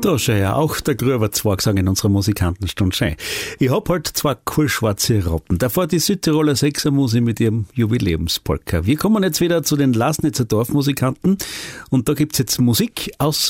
Da schau ja, auch der Gröber hat zwar gesagt in unserer Musikantenstunde schön. Ich hab halt zwei kohlschwarze Rappen. Davor die Südtiroler Sechsermusik mit ihrem Jubiläumspolka. Wir kommen jetzt wieder zu den Lasnitzer Dorfmusikanten und da gibt's jetzt Musik aus